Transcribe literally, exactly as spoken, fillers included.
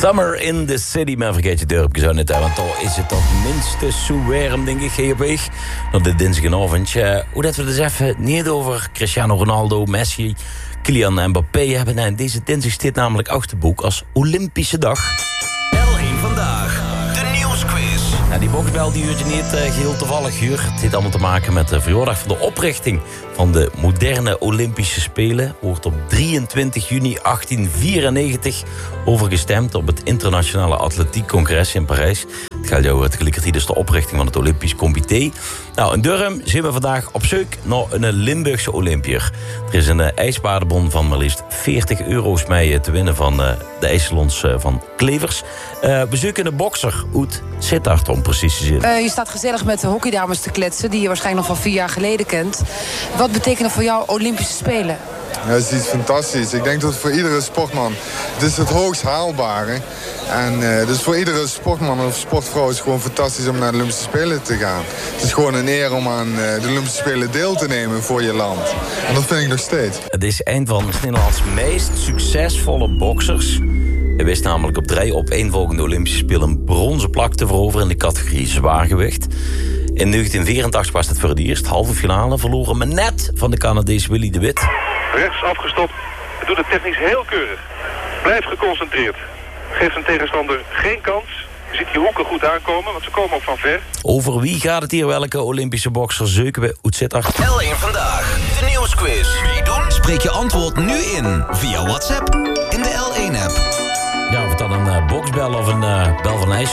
Summer in the City, maar vergeet je dorpje zo net, want dan is het toch minstens zo warm, denk ik, hier op weg. Nog de dinsdagavond. Uh, hoe dat we dus even niet over Cristiano Ronaldo, Messi, Kylian Mbappé hebben. En deze dinsdag staat namelijk achterboek als Olympische Dag. L één Vandaag, de nieuwsquiz. Nou, die boksbel die uurtje niet uh, geheel toevallig huur. Het heeft allemaal te maken met de verjaardag van de oprichting van de moderne Olympische Spelen. Wordt op drieëntwintig juni achttien vierennegentig overgestemd op het Internationale Atletiek Congres in Parijs. Het gaat jou tegelijkertijd dus de oprichting van het Olympisch Comité. Nou, in Durham zijn we vandaag op zoek naar een Limburgse Olympiër. Er is een uh, ijsbadenbon van maar liefst veertig euro's mee te winnen van uh, de ijssalons uh, van Klevers. Uh, we zoeken een bokser uit Sittard, om precies te zijn. Uh, je staat gezellig met de hockeydames te kletsen, die je waarschijnlijk nog van vier jaar geleden kent. Wat betekenen voor jou Olympische Spelen? Ja, dat is iets fantastisch. Ik denk dat het voor iedere sportman, het is het hoogst haalbare. En uh, dus voor iedere sportman of sportvrouw is het gewoon fantastisch om naar de Olympische Spelen te gaan. Het is gewoon een eer om aan uh, de Olympische Spelen deel te nemen voor je land. En dat vind ik nog steeds. Het is een van Nederlands meest succesvolle boksers. Hij wist namelijk op drie opeenvolgende Olympische Spelen een bronzen plak te veroveren in de categorie zwaargewicht. In negentien vierentachtig was het voor het eerst. Halve finale verloren, maar net van de Canadees Willy de Wit. Rechts afgestopt. Het doet het technisch heel keurig. Blijf geconcentreerd. Geef zijn tegenstander geen kans. Je ziet die hoeken goed aankomen, want ze komen ook van ver. Over wie gaat het hier? Welke Olympische bokser zoeken we uit Sittard? L één Vandaag, de nieuwsquiz. Meedoen? Spreek je antwoord nu in via WhatsApp in de L één app. Ja, of het dan een uh, boksbel of een uh, bel van ijs